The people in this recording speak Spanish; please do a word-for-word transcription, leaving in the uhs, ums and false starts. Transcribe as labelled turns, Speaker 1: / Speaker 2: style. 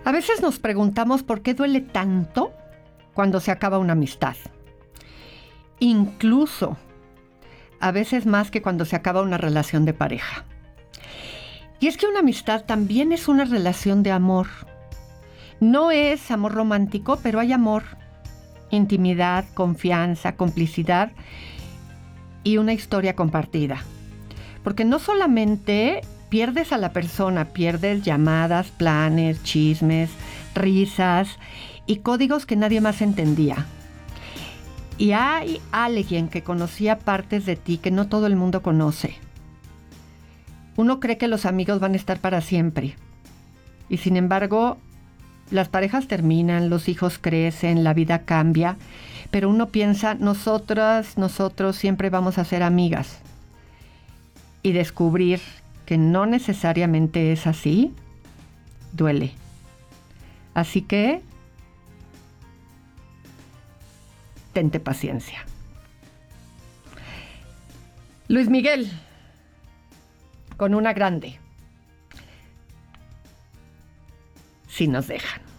Speaker 1: A veces nos preguntamos por qué duele tanto cuando se acaba una amistad. Incluso, a veces más que cuando se acaba una relación de pareja. Y es que una amistad también es una relación de amor. No es amor romántico, pero hay amor, intimidad, confianza, complicidad y una historia compartida. Porque no solamente pierdes a la persona, pierdes llamadas, planes, chismes, risas y códigos que nadie más entendía. Y hay alguien que conocía partes de ti que no todo el mundo conoce. Uno cree que los amigos van a estar para siempre. Y sin embargo, las parejas terminan, los hijos crecen, la vida cambia. Pero uno piensa, nosotras, nosotros siempre vamos a ser amigas. Y descubrir que no necesariamente es así, duele. Así que, tente paciencia. Luis Miguel, con una grande. Si nos dejan.